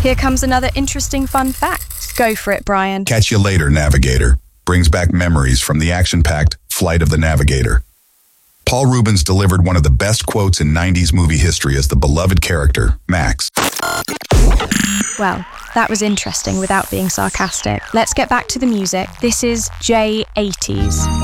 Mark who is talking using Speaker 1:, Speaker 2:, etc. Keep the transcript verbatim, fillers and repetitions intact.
Speaker 1: Here comes another interesting fun fact. Go for it, Brian.
Speaker 2: Catch you later, Navigator. Brings back memories from the action-packed Flight of the Navigator. Paul Reubens delivered one of the best quotes in nineties movie history as the beloved character, Max.
Speaker 1: Well, that was interesting without being sarcastic. Let's get back to the music. This is J eighties.